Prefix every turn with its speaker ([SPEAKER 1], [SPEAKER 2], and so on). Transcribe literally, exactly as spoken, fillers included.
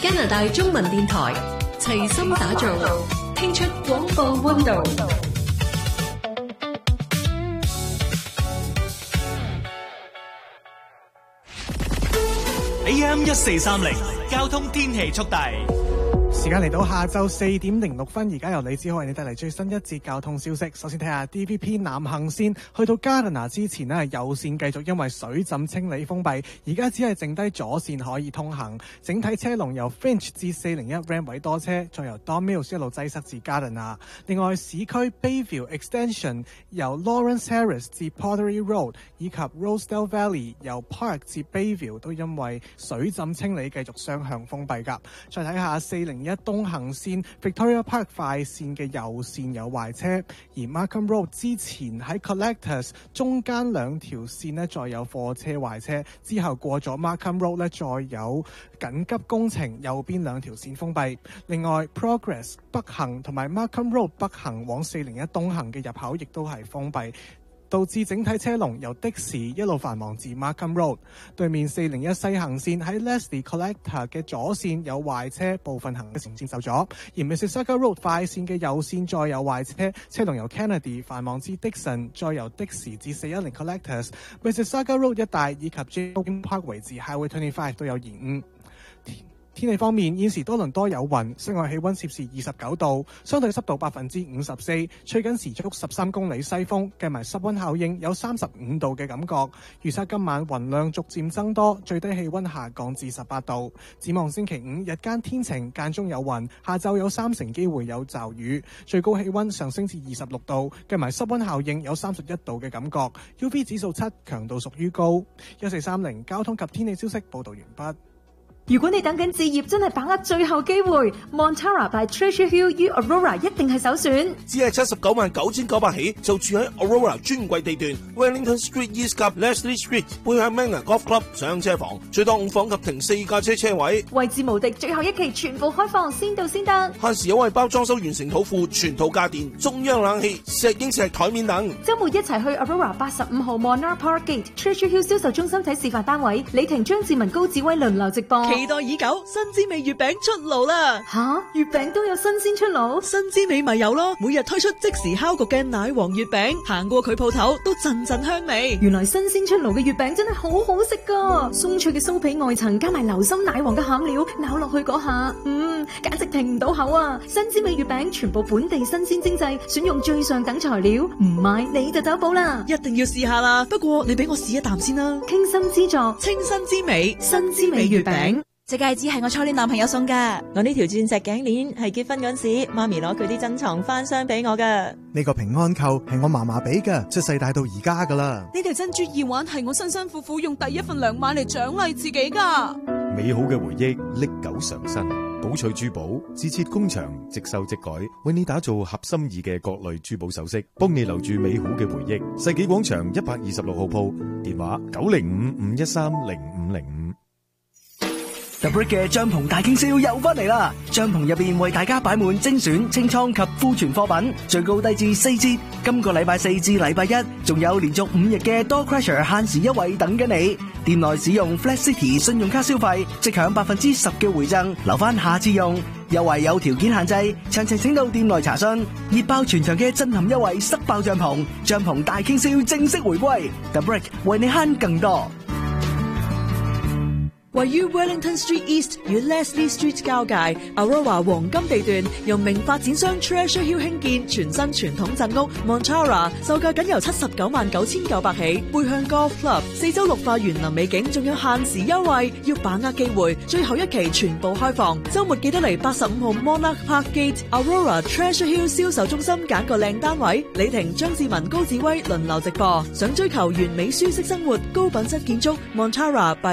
[SPEAKER 1] 加拿大中文電台齊心打造，聽出廣播溫度。
[SPEAKER 2] A M 一四三零交通天氣速遞。
[SPEAKER 3] 時間嚟到下晝四點零六分，而家由李子浩為你帶嚟最新一節交通消息。首先睇下 D V P 南行線去到加拿大之前呢，右線繼續因為水浸清理封閉，而家只係剩低左線可以通行。整體車龍由 Finch 至四零一 Ram 位多車，再由 Don Mills 一路擠塞至加拿大。另外市區 Bayview Extension 由 Lawrence Harris 至 Pottery Road 以及 Rosedale Valley 由 Park 至 Bayview 都因為水浸清理繼續雙向封閉㗎。再睇下四零一東行線 Victoria Park 快線嘅右線有壞車，而 Markham Road 之前喺 Collectors 中間兩條線呢再有貨車壞車，之後過咗 Markham Road 呢再有緊急工程，右邊兩條線封閉。另外 Progress 北行同埋 Markham Road 北行往四零一東行嘅入口亦都係封閉，導致整體車龍由的士一路繁忙至 Markham Road。對面四零一西行線喺 Leslie Collector 嘅左線有壞車，部分行嘅程線受阻。而 Mississauga Road 快線嘅右線再有壞車，車龍由 Kennedy 繁忙至 Dixon， 再由的士至四一零 Collectors。Mississauga Road 一帶以及 James Parkway 至 Highway 二十五都有延誤。天氣方面，現時多倫多有雲，室外氣溫攝氏二十九度，相對濕度百分之五十四，吹緊時速十三公里西風，計埋濕溫效應有三十五度嘅感覺。預測今晚雲量逐漸增多，最低氣溫下降至十八度。展望星期五日間天晴，間中有雲，下晝有三成機會有驟雨，最高氣溫上升至二十六度，計埋濕溫效應有三十一度嘅感覺。U V 指數七，強度屬於高。一四三零交通及天氣消息報道完畢。
[SPEAKER 4] 如果你等緊置業，真係把握最後機會 Montara by Treasure Hill U Aurora 一定係首選。
[SPEAKER 5] 只係七十九萬九千九百起，就住喺 Aurora 專櫃地段 Wellington Street East 及 Leslie Street 背向 Manor Golf Club 上車房，最多五房及停四架車車位，
[SPEAKER 4] 位置無敵，最後一期全部開放，先到先得。
[SPEAKER 5] 限時優惠包裝修完成土庫、全套家電、中央冷氣、石英石台面等。
[SPEAKER 4] 週末一齊去 Aurora 八十五號 Monarch Park Gate Treasure Hill 銷售中心睇示範單位，李婷、張志文、高志威輪流直播。
[SPEAKER 6] 期待已久，新滋味月餅出爐啦！
[SPEAKER 4] 吓，月餅都有新鮮出爐？
[SPEAKER 6] 新滋味咪有咯，每日推出即時烤焗嘅奶黃月餅，行過佢鋪頭都陣陣香味。
[SPEAKER 4] 原來新鮮出爐嘅月餅真係好好食噶，鬆脆嘅酥皮外層加埋流心奶黃嘅餡料，咬落去嗰下，嗯，簡直停唔到口啊！新滋味月餅全部本地新鮮精製，選用最上等材料，唔買你就走寶啦！
[SPEAKER 6] 一定要試下啦！不過你俾我試一啖先啦。
[SPEAKER 4] 傾心之作，
[SPEAKER 6] 清新之美，新滋味月餅。
[SPEAKER 7] 隻戒指係我初戀男朋友送噶，我呢條鑽石頸鏈係結婚嗰時媽咪攞佢啲珍藏翻箱俾我噶。
[SPEAKER 8] 呢個平安扣係我嫲嫲俾噶，出世帶到而家噶啦。
[SPEAKER 9] 呢條珍珠耳環係我辛辛苦苦用第一份糧買嚟獎勵自己噶。
[SPEAKER 10] 美好嘅回憶歷久常新，寶翠珠寶自設工場，即收即改，為你打造合心意嘅各類珠寶首飾，幫你留住美好嘅回憶。世紀廣場一百二十六號鋪，電話九零五五一三零五零五。
[SPEAKER 11] The Brick 嘅帳篷大傾銷又翻嚟啦！帳篷入邊為大家擺滿精選清倉及庫存貨品，最高低至四折。今個禮拜四至禮拜一，仲有連續五日嘅 Door Crusher 限時優惠等緊你。店內使用 Flat City 信用卡消費，即享百分之十嘅回贈，留翻下次用。優惠有條件限制，詳情請到店內查詢。熱爆全場嘅震撼優惠，塞爆帳篷，帳篷大傾銷正式回歸。The Brick 為你慳更多。
[SPEAKER 6] 位於 Wellington Street East 與 Leslie Street 交界 Aurora 黃金地段，由名發展商 Treasure Hill 興建全新傳統鎮屋 Montara， 售價僅由七十九萬九千九百起，背向 Golf Club， 四周綠化園林美景，仲有限時優惠，要把握機會，最後一期全部開放。週末記得嚟八十五號 Monarch Park Gate Aurora Treasure Hill 銷售中心揀個靚單位，李婷、張志文、高志威輪流直播。想追求完美舒適生活、高品質建築 Montara by